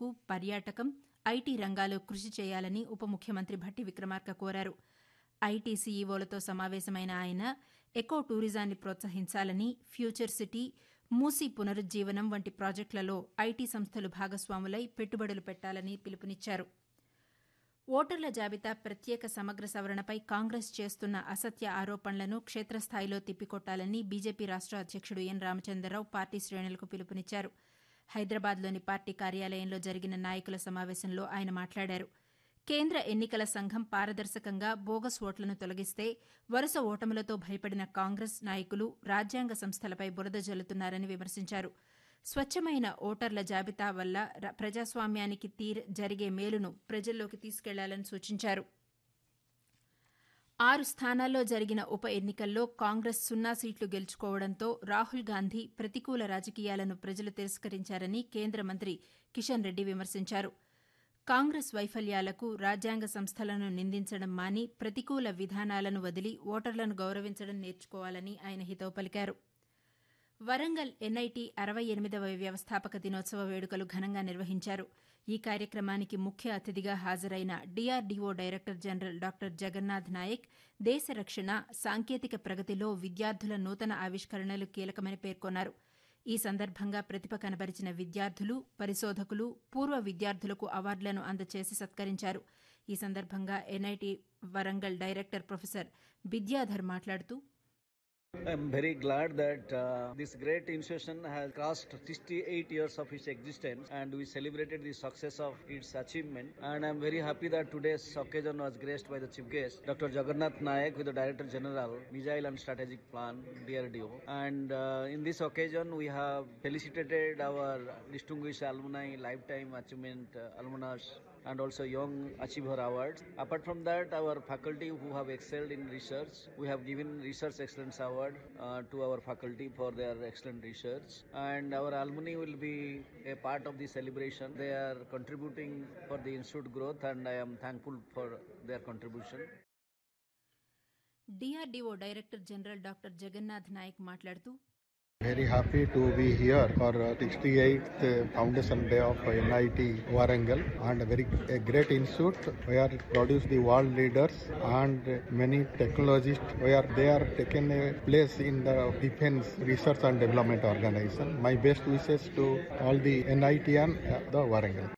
పెంపునకు పర్యాటకం, ఐటీ రంగాల్లో కృషి చేయాలని ఉప ముఖ్యమంత్రి భట్టి విక్రమార్క కోరారు. ఐటీ సీఈఓలతో సమావేశమైన ఆయన ఎకో టూరిజాన్ని ప్రోత్సహించాలని, ఫ్యూచర్ సిటీ, మూసీ పునరుజ్జీవనం వంటి ప్రాజెక్టులలో ఐటీ సంస్థలు భాగస్వాములై పెట్టుబడులు పెట్టాలని పిలుపునిచ్చారు. ఓటర్ల జాబితా ప్రత్యేక సమగ్ర సవరణపై కాంగ్రెస్ చేస్తున్న అసత్య ఆరోపణలను క్షేత్రస్థాయిలో తిప్పికొట్టాలని బీజేపీ రాష్ట అధ్యక్షుడు ఎన్ రామచంద్రరావు పార్టీ శ్రేణులకు పిలుపునిచ్చారు. హైదరాబాద్లోని పార్టీ కార్యాలయంలో జరిగిన నాయకుల సమావేశంలో ఆయన మాట్లాడారు. కేంద్ర ఎన్నికల సంఘం పారదర్శకంగా బోగస్ ఓట్లను తొలగిస్తే వరుస ఓటములతో భయపడిన కాంగ్రెస్ నాయకులు రాజ్యాంగ సంస్థలపై బురద జల్లుతున్నారని విమర్శించారు. స్వచ్ఛమైన ఓటర్ల జాబితా వల్ల ప్రజాస్వామ్యానికి జరిగే మేలును ప్రజల్లోకి తీసుకెళ్లాలని సూచించారు. 6 స్థానాల్లో జరిగిన ఉప ఎన్నికల్లో కాంగ్రెస్ 0 సీట్లు గెలుచుకోవడంతో రాహుల్ గాంధీ ప్రతికూల రాజకీయాలను ప్రజలు తిరస్కరించారని కేంద్ర మంత్రి కిషన్ రెడ్డి విమర్శించారు. కాంగ్రెస్ వైఫల్యాలకు రాజ్యాంగ సంస్థలను నిందించడం మాని ప్రతికూల విధానాలను వదిలి ఓటర్లను గౌరవించడం నేర్చుకోవాలని ఆయన హితవు పలికారు. వరంగల్ ఎన్ఐటీ 68వ వ్యవస్థాపక దినోత్సవ వేడుకలు ఘనంగా నిర్వహించారు. ఈ కార్యక్రమానికి ముఖ్య అతిథిగా హాజరైన DRDO director general doctor Jagannadh Naik దేశ రక్షణ, సాంకేతిక ప్రగతిలో విద్యార్థుల నూతన ఆవిష్కరణలు కీలకమని పేర్కొన్నారు. ఈ సందర్భంగా ప్రతిభ కనబరిచిన విద్యార్థులు, పరిశోధకులు, పూర్వ విద్యార్థులకు అవార్డులను అందజేసి సత్కరించారు. ఈ సందర్భంగా NIT Warangal director professor Vidyadhar మాట్లాడుతూ, I'm very glad that this great institution has crossed 68 years of its existence and we celebrated the success of its achievement, and I'm very happy that today's occasion was graced by the chief guest Dr. Jagannath Nayak with the Director General Missile and Strategic Plan DRDO, and in this occasion we have felicitated our distinguished alumni lifetime achievement alumnus and also young achiever awards. Apart from that, our faculty who have excelled in research, we have given research excellence award to our faculty for their excellent research, and our alumni will be a part of the celebration. They are contributing for the institute growth and I am thankful for their contribution. DRDO Director General Dr. Jagannath Nayak మాట్లాడుతూ, Very happy to be here for 68th foundation day of NIT Warangal, and a great institute where it produced the world leaders and many technologists where they are taken a place in the defense research and development organization. My best wishes to all the NIT and the Warangal.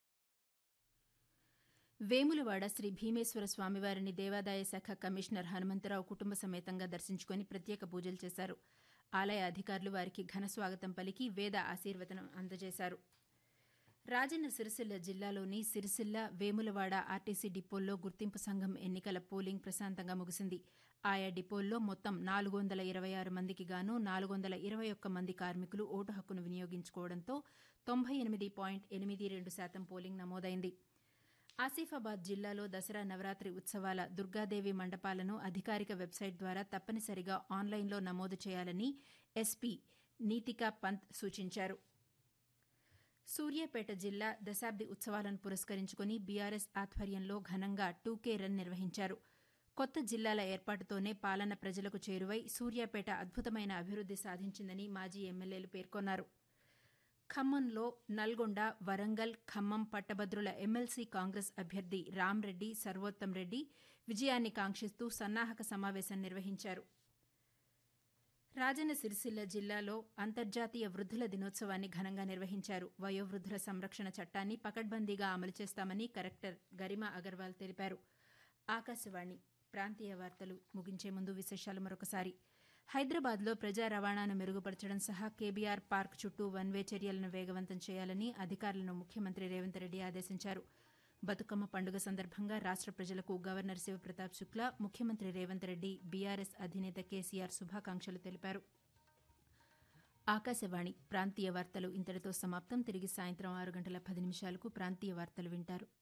Vemulawada Shri Bhimeswara స్వామివారిని దేవాదాయ శాఖ commissioner Hanumantharao కుటుంబ సమేతంగా దర్శించుకుని ప్రత్యేక పూజలు చేశారు. ఆలయ అధికారులు వారికి ఘన స్వాగతం పలికి వేద ఆశీర్వచనం అందజేశారు. రాజన్న సిరిసిల్ల జిల్లాలోని సిరిసిల్ల, వేములవాడ ఆర్టీసీ డిపోల్లో గుర్తింపు సంఘం ఎన్నికల పోలింగ్ ప్రశాంతంగా ముగిసింది. ఆయా డిపోల్లో మొత్తం 426 మందికి గాను 421 మంది కార్మికులు ఓటు హక్కును వినియోగించుకోవడంతో 98.82% పోలింగ్ నమోదైంది. ఆసిఫాబాద్ జిల్లాలో దసరా నవరాత్రి ఉత్సవాల దుర్గాదేవి మండపాలను అధికారిక వెబ్సైట్ ద్వారా తప్పనిసరిగా ఆన్లైన్లో నమోదు చేయాలని ఎస్పీ నీతికా పంత్ సూచించారు. సూర్యాపేట జిల్లా దశాబ్ది ఉత్సవాలను పురస్కరించుకుని బీఆర్ఎస్ ఆధ్వర్యంలో ఘనంగా 2K రన్ నిర్వహించారు. కొత్త జిల్లాల ఏర్పాటుతోనే పాలన ప్రజలకు చేరువై సూర్యాపేట అద్భుతమైన అభివృద్ది సాధించిందని మాజీ ఎమ్మెల్యేలు పేర్కొన్నారు. ఖమ్మంలో నల్గొండ, వరంగల్, ఖమ్మం పట్టభద్రుల ఎమ్మెల్సీ కాంగ్రెస్ అభ్యర్థి రామ్రెడ్డి, సర్వోత్తం రెడ్డి విజయాన్ని కాంక్షిస్తూ సన్నాహక సమావేశం నిర్వహించారు. రాజన్న సిరిసిల్ల జిల్లాలో అంతర్జాతీయ వృద్ధుల దినోత్సవాన్ని ఘనంగా నిర్వహించారు. వయోవృద్ధుల సంరక్షణ చట్టాన్ని పకడ్బందీగా అమలు చేస్తామని కలెక్టర్ గరిమా అగర్వాల్ తెలిపారు. ఆకాశవాణి ప్రాంతీయ వార్తలు ముగించే ముందు విశేషాలు మరొకసారి. హైదరాబాద్లో ప్రజా రవాణాను మెరుగుపరచడం సహా కేబీఆర్ పార్క్ చుట్టూ వన్ వే చర్యలను వేగవంతం చేయాలని అధికారులను ముఖ్యమంత్రి రేవంత్ రెడ్డి ఆదేశించారు. బతుకమ్మ పండుగ సందర్భంగా రాష్ట ప్రజలకు గవర్నర్ శివప్రతాప్ శుక్లా, ముఖ్యమంత్రి రేవంత్ రెడ్డి, బీఆర్ఎస్ అధినేత కేసీఆర్ శుభాకాంక్షలు తెలిపారు. ఆకాశవాణి ప్రాంతీయ వార్తలు ఇంతటితో సమాప్తం. తిరిగి సాయంత్రం 6 గంటల 10 నిమిషాలకు ప్రాంతీయ వార్తలు వింటారు.